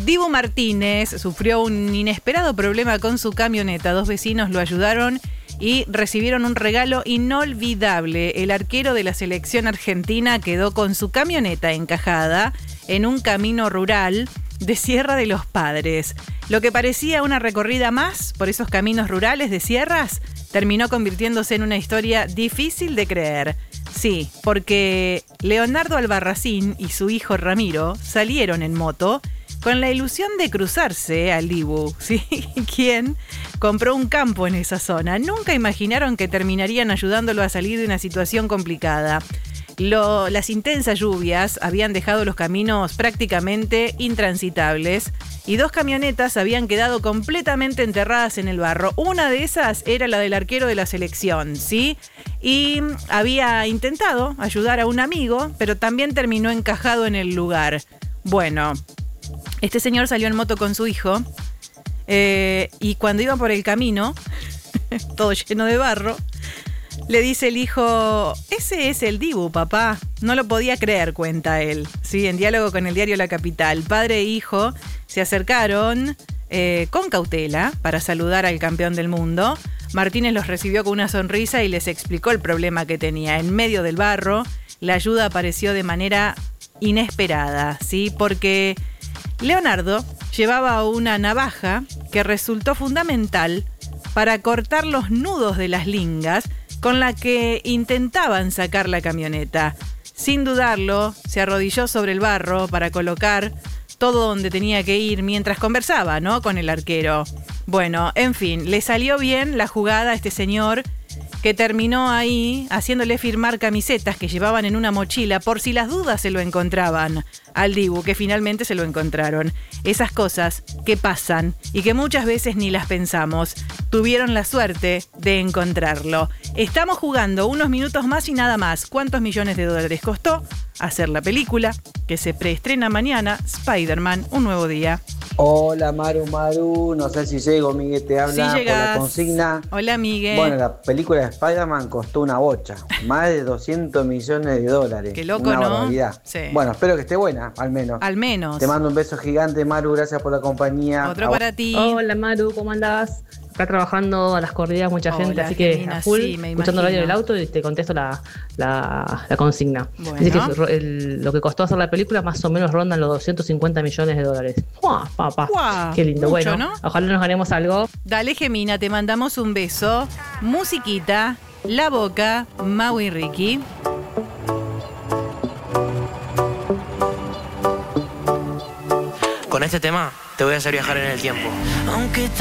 Dibu Martínez sufrió un inesperado problema con su camioneta. 2 vecinos lo ayudaron y recibieron un regalo inolvidable. El arquero de la selección argentina quedó con su camioneta encajada en un camino rural de Sierra de los Padres. Lo que parecía una recorrida más por esos caminos rurales de sierras terminó convirtiéndose en una historia difícil de creer. Sí, porque Leonardo Albarracín y su hijo Ramiro salieron en moto con la ilusión de cruzarse al Dibu, ¿sí? Quien compró un campo en esa zona. Nunca imaginaron que terminarían ayudándolo a salir de una situación complicada. Las intensas lluvias habían dejado los caminos prácticamente intransitables y 2 camionetas habían quedado completamente enterradas en el barro. Una de esas era la del arquero de la selección, ¿sí? Y había intentado ayudar a un amigo, pero también terminó encajado en el lugar. Bueno, este señor salió en moto con su hijo y cuando iba por el camino, todo lleno de barro, le dice el hijo: ese es el Dibu, papá. No lo podía creer, cuenta él. Sí, en diálogo con el diario La Capital. Padre e hijo se acercaron con cautela para saludar al campeón del mundo. Martínez los recibió con una sonrisa y les explicó el problema que tenía. En medio del barro, la ayuda apareció de manera inesperada, ¿sí? Porque Leonardo llevaba una navaja que resultó fundamental para cortar los nudos de las lingas con la que intentaban sacar la camioneta. Sin dudarlo, se arrodilló sobre el barro para colocar todo donde tenía que ir mientras conversaba, ¿no?, con el arquero. Bueno, en fin, le salió bien la jugada a este señor, que terminó ahí haciéndole firmar camisetas que llevaban en una mochila por si las dudas se lo encontraban al Dibu, que finalmente se lo encontraron. Esas cosas que pasan y que muchas veces ni las pensamos. Tuvieron la suerte de encontrarlo. Estamos jugando unos minutos más y nada más. ¿Cuántos millones de dólares costó hacer la película que se preestrena mañana, Spider-Man, un nuevo día? Hola Maru, no sé si llego, Miguel te habla Sí, por la consigna. Hola, Miguel. Bueno, la película de Spider-Man costó una bocha, más de 200 millones de dólares. Qué loco, una ¿no? barbaridad. Sí. Bueno, espero que esté buena, al menos. Al menos. Te mando un beso gigante, Maru, gracias por la compañía. Otro para ti. Hola Maru, ¿cómo andás? Acá trabajando a las corridas mucha gente, Hola, así que Gemina, a full, sí, me escuchando radio imagino. del auto y te contesto la consigna. Bueno. Dice que lo que costó hacer la película más o menos rondan los 250 millones de dólares. ¡Uah, papá! ¡Guau! Qué lindo. Mucho, Bueno, ¿no? ojalá nos ganemos algo. Dale, Gemina, te mandamos un beso. Musiquita, La Boca, Mau y Ricky. Con este tema te voy a hacer viajar en el tiempo. Aunque